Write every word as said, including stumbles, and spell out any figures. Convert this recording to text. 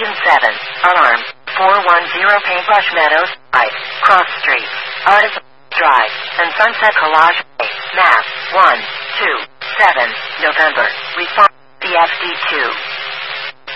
Station seven. Alarm. four one zero Paintbrush Meadows, right. Cross Street. Artisan Drive. And Sunset Collage Way. Mass. one two seven. November. Response. C F D two.